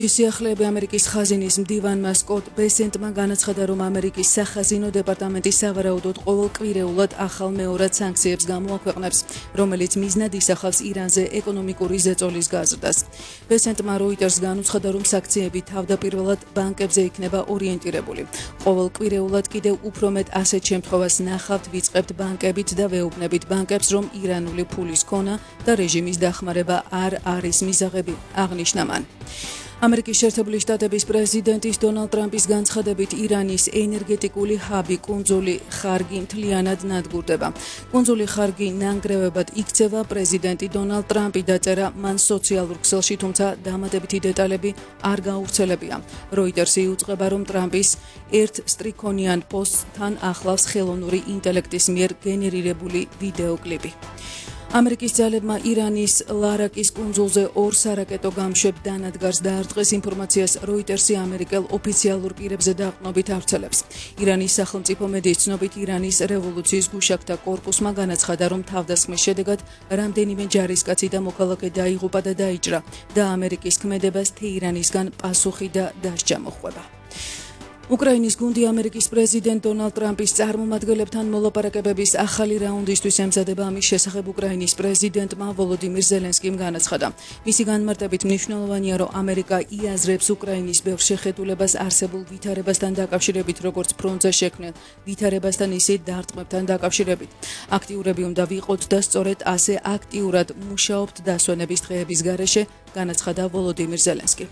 სიახლეები ამერიკის ხაზინის მდივანმა სკოტ ბესენტმა განაცხადა, რომ ამერიკის სახაზინო დეპარტამენტი სავარაუდოდ ყოველკვირეულად ახალ მეორად სანქციებს გამოაქვეყნებს, რომელიც მიზნად ისახავს ირანზე ეკონომიკური ზეწოლის გაზრდას. ბესენტმა როიტერს განუცხადა, რომ სანქციები თავდაპირველად ბანკებზე იქნება ორიენტირებული. ყოველკვირეულად კიდევ უფრო მეტ ასეთ შემთხვევას ნახავთ ვიწყებთ ბანკებით და ვეუბნებით ბანკებს, რომ ირანული ფულის ქონა და რეჟიმის დახმარება არ არის მიზაღები, აღნიშნა მან. ამერიკის შეერთებული შტატების პრეზიდენტის დონალდ ტრამპის განცხადებით ირანის ენერგეტიკული ჰაბი კუნძული ხარგი მთლიანად ნადგურდება. კუნძული ხარგი ნანგრევებად იქცევა, პრეზიდენტი დონალდ ტრამპი დაწერა მან სოციალურ ქსელში, თუმცა დამატებითი დეტალები არ გაავრცელებია. როიტერსი იუწყება, რომ ტრამპის ერთ სტრიქონიან პოსტთან ახლავს ხელოვნური ინტელექტის მიერ გენერირებული ვიდეოკლიპი. ამერიკის ძალებმა ირანის ლარაკის კუნძულზე ორ სარაკეტო გამშვებ დანადგარს დაარტყეს. ინფორმაციას როიტერსი ამერიკელ ოფიციალურ პირებზე დაყრდნობით ავრცელებს. ირანის სახელმწიფო მედიის ცნობით, ირანის რევოლუციის გუშაგთა კორპუსმა განაცხადა, რომ თავდასხმის შედეგად რამდენიმე ჯარისკაცი და მოქალაქე დაიღუპა და დაიჭრა და ამერიკის ქმედებას თეირანისგან პასუხი და დასჯა მოჰყვება. უკრაინის გუნდი ამერიკის პრეზიდენტ დონალდ ტრამპის წარმომადგენლებთან მოლაპარაკებების ახალი რაუნდისთვის ემზადება. ამის შესახებ უკრაინის პრეზიდენტმა ვოლოდიმირ ზელენსკიმ განაცხადა. მისი განმარტებით მნიშვნელოვანია, რომ ამერიკა იაზრებს უკრაინის ბევრ შეხედულებას არსებულ ვითარებასთან დაკავშირებით, როგორც ფრონტზე შექმნილ ვითარებასთან, ისე დარტყმებთან დაკავშირებით. აქტიურები უნდა ვიყოთ და სწორედ ასე აქტიურად მუშაობთ დასვენების დღეების გარეშე, განაცხადა ვოლოდიმირ ზელენსკი.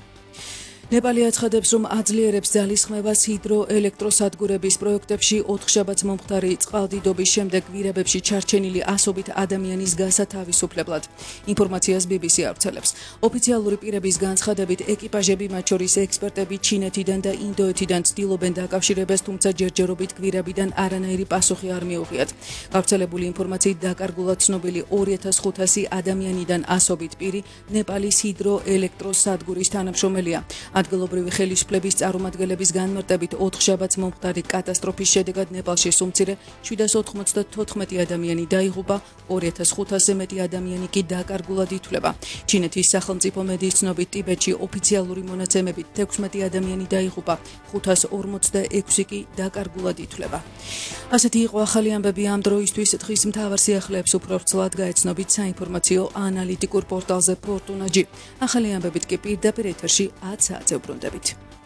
ნეპალი აცხადებს, რომ აძლიერებს ძალისხმევას ჰიდროელექტროსადგურების პროექტებში. ოთხშაბათს მომხდარი წყალდიდობის შემდეგ გვირაბებში ჩარჩენილი ასობით ადამიანის გასათავისუფლებლად. ინფორმაციას BBC ავრცელებს. ოფიციალური პირების განცხადებით, ეკიპაჟები, მათ შორის ექსპერტები ჩინეთიდან და ინდოეთიდან ცდილობენ დაკავშირებას, თუმცა ჯერჯერობით გვირაბიდან არანაირი პასუხი არ მიუღიათ. გავრცელებული ინფორმაციით დაკარგულად ცნობილი 2500 ადამიანიდან ასობით პირი ნეპალის ჰიდროელექტროსადგურის თანამშრომელია. ადგილობრივი ხელისუფლების წარმომადგენლების განმარტებით, ოთხშაბათს მომხდარი კატასტროფის შედეგად ნეპალში სულ მცირე 794 ადამიანი დაიღუპა, 2500-ზე მეტი ადამიანი კი დაკარგულად ითვლება. ჩინეთის სახელმწიფო მედიის ცნობით, ტიბეტში ოფიციალური მონაცემებით 16 ადამიანი დაიღუპა, 546 კი დაკარგულად ითვლება. ასეთი იყო ახალი ამბები ამ დროისთვის. დღის მთავარ სიახლეებს უფრო ვრცლად გაეცნობით საინფორმაციო ანალიტიკურ პორტალზე Fortuna.gi. ახალი ამბებით კი პირდაპირ ეთერში 10 საათზე უბრუნდებით.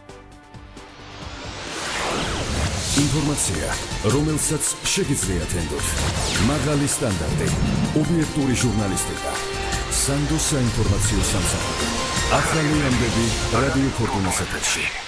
ინფორმაცია, რომელსაც შეგიძლიათ ენდოთ. მაღალი სტანდარტი, ობიექტური ჟურნალისტიკა. სანდოს საინფორმაციო სამსახური. ახალი ამბები რადიო Fortuna-ს ეთერში.